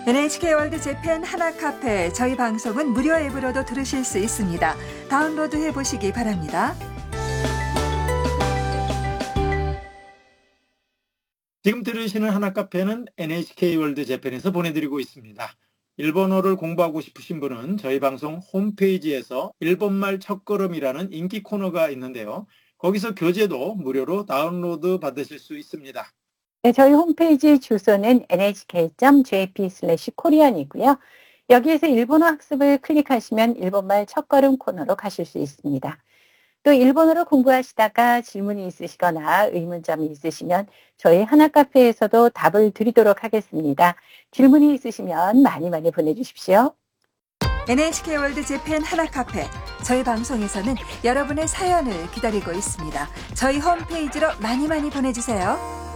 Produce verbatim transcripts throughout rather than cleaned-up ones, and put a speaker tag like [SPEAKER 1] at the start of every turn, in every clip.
[SPEAKER 1] 엔에이치케이 월드 재팬 하나카페, 저희 방송은 무료 앱으로도 들으실 수 있습니다. 다운로드 해보시기 바랍니다.
[SPEAKER 2] 지금 들으시는 하나카페는 엔에이치케이 월드 재팬에서 보내드리고 있습니다. 일본어를 공부하고 싶으신 분은 저희 방송 홈페이지에서 일본말 첫걸음이라는 인기 코너가 있는데요. 거기서 교재도 무료로 다운로드 받으실 수 있습니다.
[SPEAKER 3] 네, 저희 홈페이지 주소는 엔에이치케이 점 제이피 슬래시 코리안이고요. 여기에서 일본어 학습을 클릭하시면 일본말 첫걸음 코너로 가실 수 있습니다. 또 일본어로 공부하시다가 질문이 있으시거나 의문점이 있으시면 저희 하나카페에서도 답을 드리도록 하겠습니다. 질문이 있으시면 많이 많이 보내주십시오.
[SPEAKER 1] 엔에이치케이 월드 재팬 하나카페, 저희 방송에서는 여러분의 사연을 기다리고 있습니다. 저희 홈페이지로 많이 많이 보내주세요.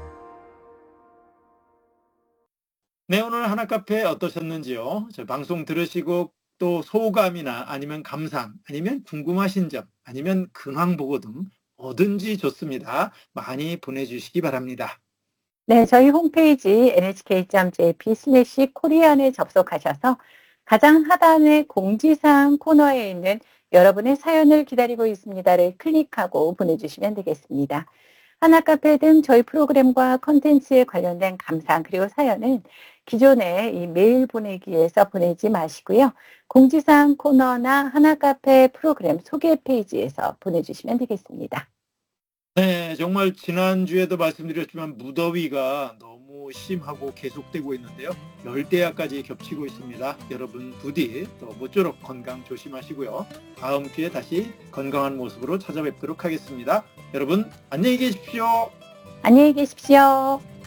[SPEAKER 2] 네, 오늘 하나카페 어떠셨는지요? 저 방송 들으시고 또 소감이나 아니면 감상, 아니면 궁금하신 점, 아니면 근황 보고 등 뭐든지 좋습니다. 많이 보내주시기 바랍니다.
[SPEAKER 3] 네, 저희 홈페이지 엔에이치케이 점 제이피 슬래시 코리안에 접속하셔서 가장 하단의 공지사항 코너에 있는 여러분의 사연을 기다리고 있습니다를 클릭하고 보내주시면 되겠습니다. 하나카페 등 저희 프로그램과 컨텐츠에 관련된 감상 그리고 사연은 기존의 이 메일 보내기에서 보내지 마시고요. 공지사항 코너나 하나카페 프로그램 소개 페이지에서 보내주시면 되겠습니다.
[SPEAKER 2] 네, 정말 지난주에도 말씀드렸지만 무더위가 너무 심하고 계속되고 있는데요. 열대야까지 겹치고 있습니다. 여러분 부디 또 모쪼록 건강 조심하시고요. 다음 주에 다시 건강한 모습으로 찾아뵙도록 하겠습니다. 여러분 안녕히 계십시오.
[SPEAKER 3] 안녕히 계십시오.